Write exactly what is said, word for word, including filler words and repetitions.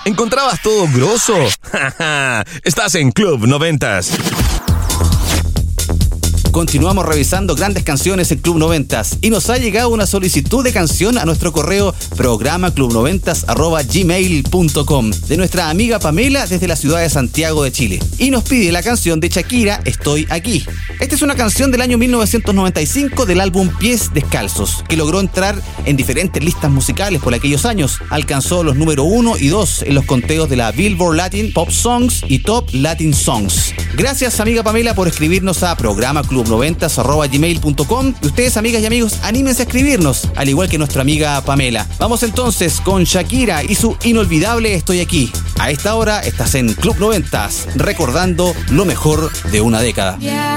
¿Encontrabas todo grosso? Estás en Club noventas. Continuamos revisando grandes canciones en Club noventas y nos ha llegado una solicitud de canción a nuestro correo programa club noventas arroba gmail punto com de nuestra amiga Pamela desde la ciudad de Santiago de Chile y nos pide la canción de Shakira, Estoy Aquí. Esta es una canción del año mil novecientos noventa y cinco del álbum Pies Descalzos, que logró entrar en diferentes listas musicales por aquellos años. Alcanzó los número uno y dos en los conteos de la Billboard Latin Pop Songs y Top Latin Songs. Gracias, amiga Pamela, por escribirnos a programa club noventas arroba gmail punto com y ustedes, amigas y amigos, anímense a escribirnos, al igual que nuestra amiga Pamela. Vamos entonces con Shakira y su inolvidable Estoy Aquí. A esta hora estás en Club noventas, recordando lo mejor de una década. Yeah.